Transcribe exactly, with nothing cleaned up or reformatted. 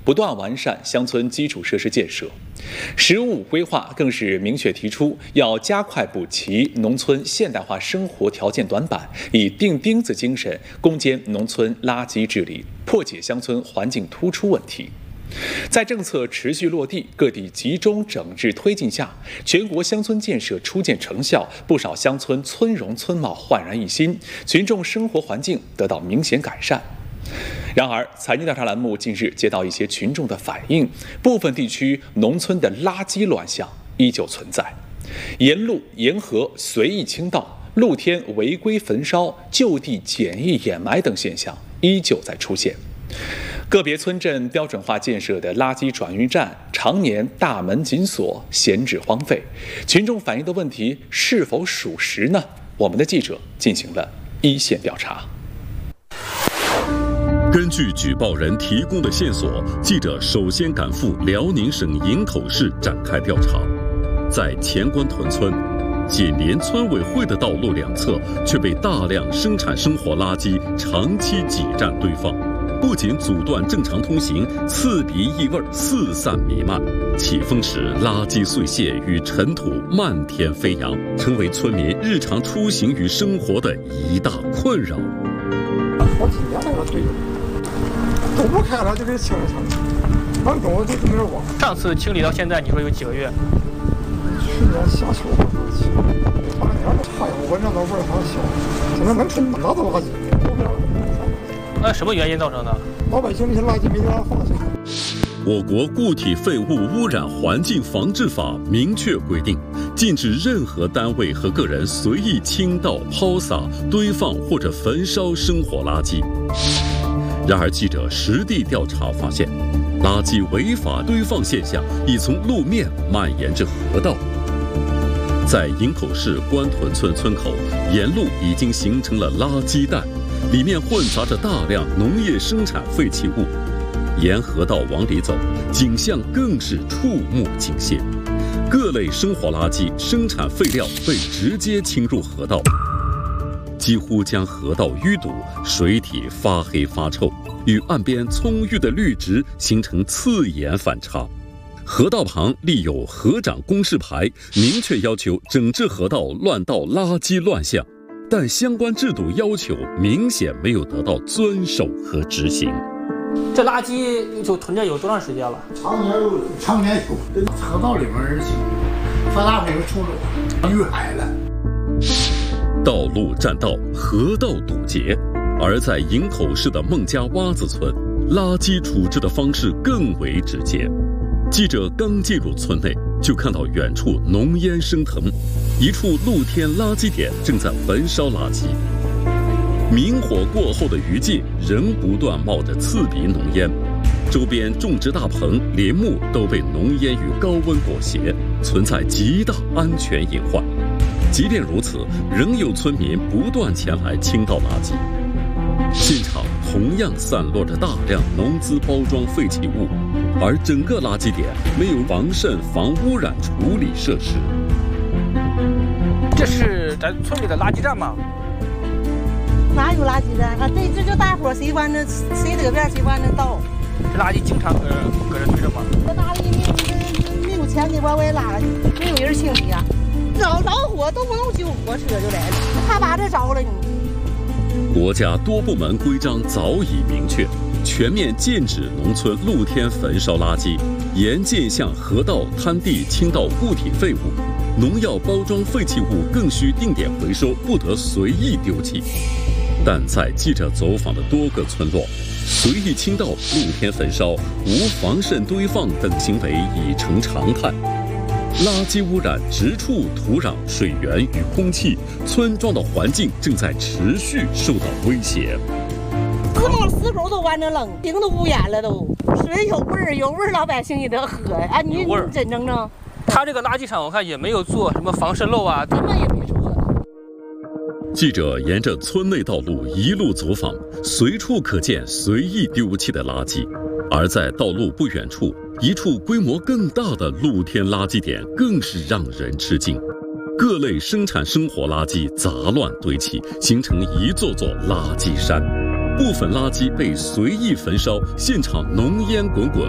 不断完善乡村基础设施建设。“十五五”规划更是明确提出，要加快补齐农村现代化生活条件短板，以钉钉子精神攻坚农村垃圾治理，破解乡村环境突出问题。在政策持续落地、各地集中整治推进下，全国乡村建设初见成效，不少乡村村容村貌焕然一新，群众生活环境得到明显改善。然而，财经调查栏目近日接到一些群众的反映，部分地区农村的垃圾乱象依旧存在，沿路沿河随意倾倒、露天违规焚烧、就地简易掩埋等现象依旧在出现。个别村镇标准化建设的垃圾转运站常年大门紧锁、闲置荒废，群众反映的问题是否属实呢？我们的记者进行了一线调查。 根据举报人提供的线索，记者首先赶赴辽宁省营口市展开调查。在前关屯村，紧邻村委会的道路两侧却被大量生产生活垃圾长期挤占堆放，不仅阻断正常通行，刺鼻异味四散弥漫，起风时垃圾碎屑与尘土漫天飞扬，成为村民日常出行与生活的一大困扰。 好几年了，对，都不开了，就给清一清，完工就这么点往。 上次清理到现在，你说有几个月？ 去年夏秋好像清，八年了。哎呦，闻着那味儿好香，现在能吃哪的垃圾？路边。 那什么原因造成的？ 老百姓那些垃圾没地方放去。 我国固体废物污染环境防治法明确规定，禁止任何单位和个人随意倾倒、抛洒、堆放或者焚烧生活垃圾。然而，记者实地调查发现，垃圾违法堆放现象已从路面蔓延至河道。在营口市关屯村村口，沿路已经形成了垃圾带，里面混杂着大量农业生产废弃物。沿河道往里走，景象更是触目惊心。各类生活垃圾、生产废料被直接倾入河道，几乎将河道淤堵，水体发黑发臭，与岸边葱郁的绿植形成刺眼反差。河道旁立有河长公示牌，明确要求整治河道乱倒垃圾乱象，但相关制度要求明显没有得到遵守和执行。 这垃圾就囤着有多长时间了？ 常年有，常年有。河道里面发大水出来淤海了。 道路占道，河道堵截。而在营口市的孟家洼子村，垃圾处置的方式更为直接。记者刚进入村内，就看到远处浓烟升腾，一处露天垃圾点正在焚烧垃圾。明火过后的余烬仍不断冒着刺鼻浓烟，周边种植大棚、林木都被浓烟与高温裹挟，存在极大安全隐患。即便如此，仍有村民不断前来倾倒垃圾。现场同样散落着大量农资包装废弃物，而整个垃圾点没有防渗防污染处理设施。 这是咱村里的垃圾站吗？ 哪有垃圾站啊？这这就大伙谁管着谁得便谁管着倒。 这垃圾经常搁搁这堆着吗？ 这大里没没有钱的话，我也拉了，没有人清理啊。着着火都不用救火车就来了，怕把这着了你。 国家多部门规章早已明确，全面禁止农村露天焚烧垃圾，严禁向河道、滩地倾倒固体废物。农药包装废弃物更需定点回收，不得随意丢弃。但在记者走访的多个村落，随意倾倒、露天焚烧、无防渗堆放等行为已成常态。垃圾污染直触土壤、水源与空气，村庄的环境正在持续受到威胁。 自往死口都往那扔，井都污染了都，水有味儿，有味儿，老百姓也得喝呀。啊，你你真整整。 他这个垃圾场我看也没有做什么防渗漏啊， 根本也没做。 记者沿着村内道路一路走访，随处可见随意丢弃的垃圾。而在道路不远处，一处规模更大的露天垃圾点更是让人吃惊。各类生产生活垃圾杂乱堆砌，形成一座座垃圾山。部分垃圾被随意焚烧，现场浓烟滚滚，